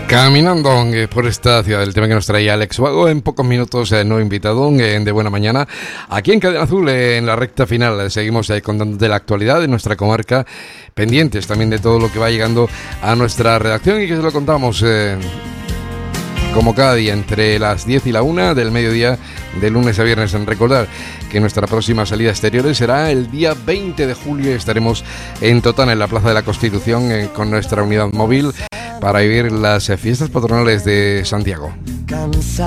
Caminando por esta ciudad, el tema que nos traía Alex Ubago. En pocos minutos, nuevo invitado de Buena Mañana. Aquí en Cadena Azul, en la recta final, seguimos contando de la actualidad de nuestra comarca, pendientes también de todo lo que va llegando a nuestra redacción y que se lo contamos como cada día, entre las 10 y la 1 del mediodía, de lunes a viernes. Recordar que nuestra próxima salida a exteriores será el día 20 de julio. Estaremos en Totana, en la Plaza de la Constitución, con nuestra unidad móvil, para vivir las fiestas patronales de Santiago.